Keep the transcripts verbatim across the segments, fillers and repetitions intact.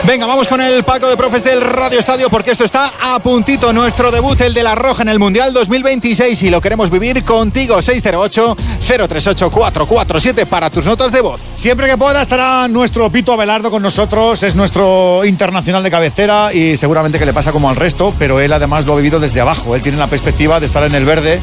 Venga, vamos con el palco de profes del Radio Estadio, porque esto está a puntito. Nuestro debut, el de La Roja en el Mundial dos mil veintiséis, y lo queremos vivir contigo. Seis cero ocho, cero tres ocho, cuatro cuatro siete para tus notas de voz. Siempre que pueda estará nuestro Pito Abelardo con nosotros. Es nuestro internacional de cabecera y seguramente que le pasa como al resto, pero él además lo ha vivido desde abajo. Él tiene la perspectiva de estar en el verde,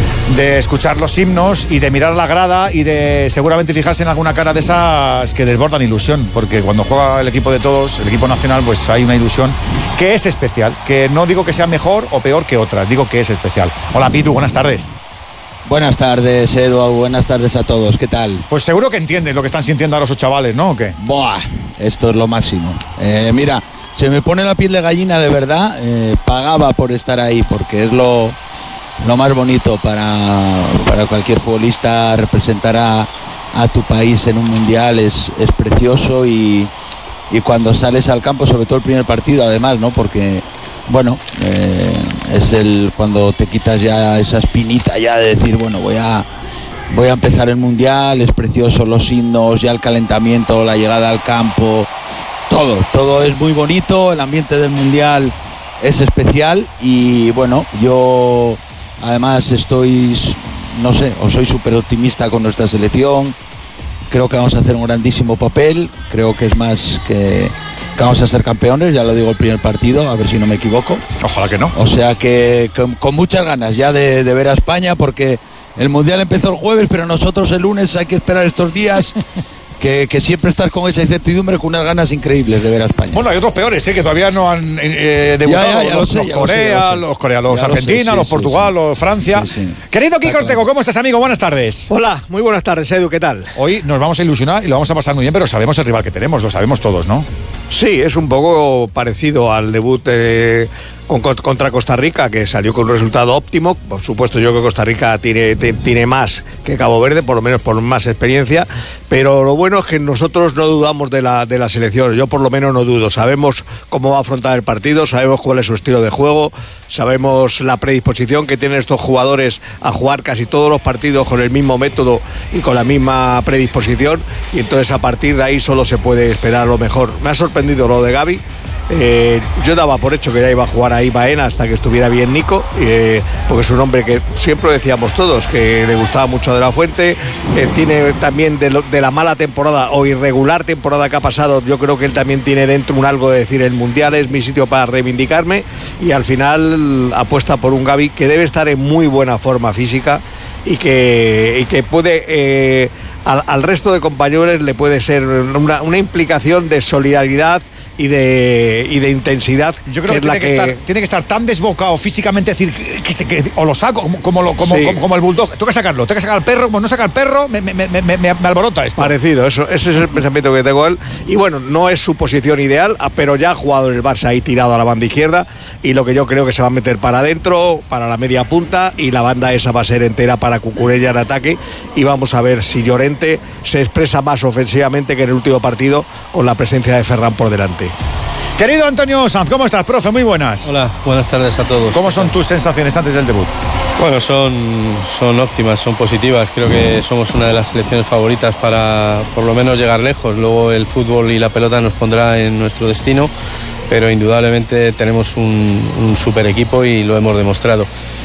de escuchar los himnos y de mirar la grada y de seguramente fijarse en alguna cara de esas que desbordan ilusión, porque cuando juega el equipo de todos, el equipo nacional, pues hay una ilusión que es especial, que no digo que sea mejor o peor que otras, digo que es especial. Hola Pitu, buenas tardes. Buenas tardes, Edu, buenas tardes a todos, ¿qué tal? Pues seguro que entiendes lo que están sintiendo ahora esos chavales, ¿no? ¿O qué? Buah, esto es lo máximo. Eh, mira, se me pone la piel de gallina de verdad, eh, pagaba por estar ahí, porque es lo... lo más bonito para, para cualquier futbolista. Representar a, a tu país en un mundial es, es precioso, y, y cuando sales al campo, sobre todo el primer partido además, ¿no? Porque bueno, eh, es el cuando te quitas ya esa espinita ya de decir, bueno, voy a voy a empezar el mundial, es precioso, los himnos, ya el calentamiento, la llegada al campo, todo, todo es muy bonito, el ambiente del mundial es especial. Y bueno, yo además estoy, no sé, o soy súper optimista con nuestra selección. Creo que vamos a hacer un grandísimo papel. Creo que es más que, que vamos a ser campeones, ya lo digo el primer partido, a ver si no me equivoco. Ojalá que no. O sea que con, con muchas ganas ya de, de ver a España, porque el Mundial empezó el jueves, pero nosotros el lunes hay que esperar estos días. Que, que siempre estás con esa incertidumbre, con unas ganas increíbles de ver a España. Bueno, hay otros peores, ¿eh? Que todavía no han eh, debutado. Ya, ya, ya los, sé, los ya Corea, lo sé, los Corea, los ya Argentina, lo sé, sí, los sí, Portugal, sí. los Francia. Sí, sí. Querido Kiko Ortego, ¿cómo estás, amigo? Buenas tardes. Hola, muy buenas tardes, Edu, ¿qué tal? Hoy nos vamos a ilusionar y lo vamos a pasar muy bien, pero sabemos el rival que tenemos, lo sabemos todos, ¿no? Sí, es un poco parecido al debut eh, con, contra Costa Rica, que salió con un resultado óptimo. Por supuesto, yo creo que Costa Rica tiene, tiene más que Cabo Verde, por lo menos por más experiencia, pero lo bueno es que nosotros no dudamos de la, de la selección. Yo por lo menos no dudo. Sabemos cómo va a afrontar el partido, sabemos cuál es su estilo de juego, sabemos la predisposición que tienen estos jugadores a jugar casi todos los partidos con el mismo método y con la misma predisposición, y entonces a partir de ahí solo se puede esperar lo mejor. Me ha sorprendido lo de Gavi. Eh, yo daba por hecho que ya iba a jugar ahí Baena hasta que estuviera bien Nico, eh, porque es un hombre que siempre decíamos todos que le gustaba mucho De La Fuente. Eh, tiene también de, lo, de la mala temporada o irregular temporada que ha pasado, yo creo que él también tiene dentro un algo de decir: el Mundial es mi sitio para reivindicarme, y al final apuesta por un Gavi que debe estar en muy buena forma física y que, y que puede eh, al, al resto de compañeros le puede ser una, una implicación de solidaridad y de, y de intensidad. Yo creo que, que, tiene, la que, que estar, tiene que estar tan desbocado físicamente, decir, que se, que, o lo saco, como, como, lo, como, sí. como, como el bulldog. Tengo que sacarlo, tengo que sacar al perro, como no saca al perro, me, me, me, me, me alborota esto. Parecido, eso, ese es el pensamiento que tengo él. Y bueno, no es su posición ideal, pero ya ha jugado en el Barça ahí tirado a la banda izquierda, y lo que yo creo que se va a meter para adentro, para la media punta, y la banda esa va a ser entera para Cucurella en ataque, y vamos a ver si Llorente se expresa más ofensivamente que en el último partido, con la presencia de Ferran por delante. Querido Antonio Sanz, ¿cómo estás, profe? Muy buenas. Hola, buenas tardes a todos. ¿Cómo son tus sensaciones antes del debut? Bueno, son, son óptimas, son positivas. Creo que somos una de las selecciones favoritas para por lo menos llegar lejos. Luego el fútbol y la pelota nos pondrá en nuestro destino, pero indudablemente tenemos un, un super equipo y lo hemos demostrado.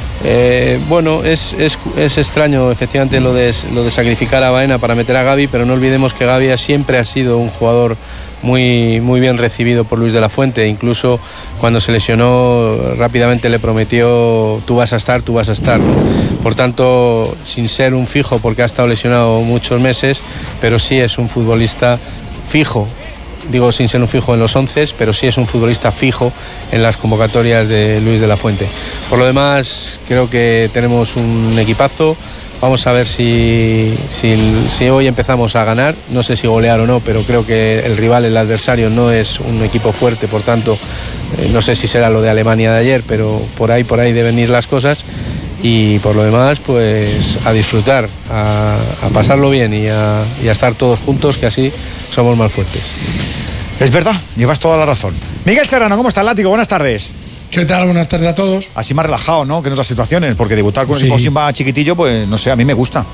Eh, bueno, es, es, es extraño efectivamente lo de, lo de sacrificar a Baena para meter a Gavi, pero no olvidemos que Gavi siempre ha sido un jugador muy, muy bien recibido por Luis de la Fuente. Incluso cuando se lesionó rápidamente le prometió: tú vas a estar, tú vas a estar. Por tanto, sin ser un fijo, porque ha estado lesionado muchos meses, pero sí es un futbolista fijo. Digo sin ser un fijo en los once, pero sí es un futbolista fijo en las convocatorias de Luis de la Fuente. Por lo demás, creo que tenemos un equipazo. Vamos a ver si, si, si hoy empezamos a ganar. No sé si golear o no, pero creo que el rival, el adversario, no es un equipo fuerte. Por tanto, eh, no sé si será lo de Alemania de ayer, pero por ahí, por ahí deben ir las cosas. Y por lo demás, pues a disfrutar, a, a pasarlo bien y a, y a estar todos juntos, que así somos más fuertes. Es verdad, llevas toda la razón. Miguel Serrano, ¿cómo estás, Látigo? Buenas tardes. ¿Qué tal? Buenas tardes a todos. Así más relajado, ¿no?, que en otras situaciones, porque debutar con un sí. equipo sin más chiquitillo, pues no sé, a mí me gusta.